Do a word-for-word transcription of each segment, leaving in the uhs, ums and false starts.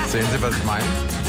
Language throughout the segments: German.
Sehen Sie, was ich meine?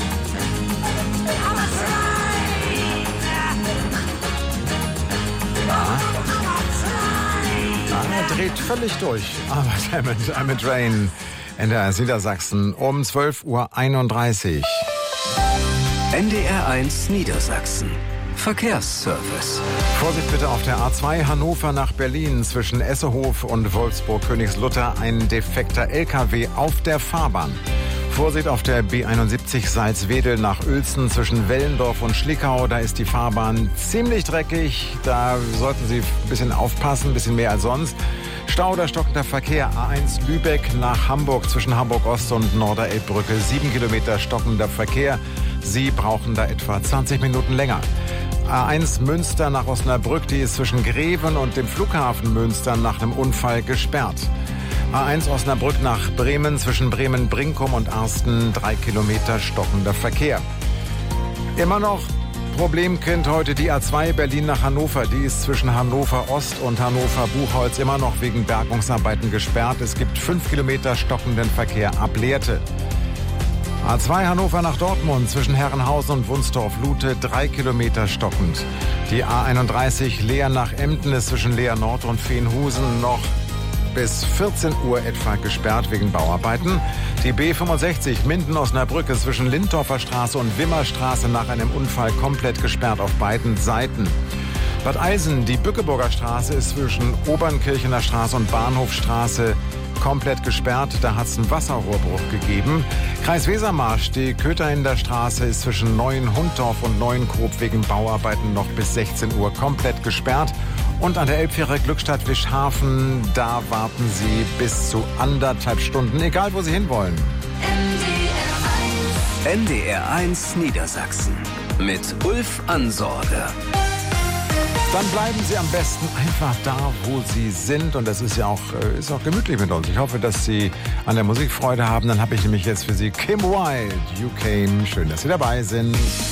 Er dreht völlig durch. Aber Diamond, Diamond Rain in der Niedersachsen um zwölf Uhr einunddreißig. N D R eins Niedersachsen. Verkehrsservice. Vorsicht bitte auf der A zwei Hannover nach Berlin zwischen Essehof und Wolfsburg-Königslutter. Ein defekter L K W auf der Fahrbahn. Vorsicht auf der B einundsiebzig Salzwedel nach Uelzen zwischen Wellendorf und Schlickau. Da ist die Fahrbahn ziemlich dreckig. Da sollten Sie ein bisschen aufpassen, ein bisschen mehr als sonst. Stau oder stockender Verkehr. A eins Lübeck nach Hamburg zwischen Hamburg-Ost und Norderelbbrücke. Sieben Kilometer stockender Verkehr. Sie brauchen da etwa zwanzig Minuten länger. A eins Münster nach Osnabrück, die ist zwischen Greven und dem Flughafen Münster nach einem Unfall gesperrt. A eins Osnabrück nach Bremen zwischen Bremen-Brinkum und Arsten, drei Kilometer stockender Verkehr. Immer noch Problemkind heute die A zwei Berlin nach Hannover. Die ist zwischen Hannover Ost und Hannover Buchholz immer noch wegen Bergungsarbeiten gesperrt. Es gibt fünf Kilometer stockenden Verkehr ab Lehrte. A zwei Hannover nach Dortmund zwischen Herrenhausen und Wunstorf-Lute, drei Kilometer stockend. Die A einunddreißig Leer nach Emden ist zwischen Leer Nord und Veenhusen noch bis vierzehn Uhr etwa gesperrt wegen Bauarbeiten. Die B fünfundsechzig Minden-Osnabrück ist zwischen Lindorfer Straße und Wimmerstraße nach einem Unfall komplett gesperrt auf beiden Seiten. Bad Eilsen, die Bückeburger Straße ist zwischen Obernkirchener Straße und Bahnhofstraße komplett gesperrt. Da hat es einen Wasserrohrbruch gegeben. Kreis Wesermarsch, die Köthainer Straße ist zwischen Neuenhunddorf und Neuenkoop wegen Bauarbeiten noch bis sechzehn Uhr komplett gesperrt. Und an der Elbfähre Glückstadt-Wischhafen, da warten Sie bis zu anderthalb Stunden, egal wo Sie hinwollen. N D R eins Niedersachsen mit Ulf Ansorge. Dann bleiben Sie am besten einfach da, wo Sie sind. Und das ist ja auch, ist auch gemütlich mit uns. Ich hoffe, dass Sie an der Musik Freude haben. Dann habe ich nämlich jetzt für Sie Kim Wilde, You Came. Schön, dass Sie dabei sind.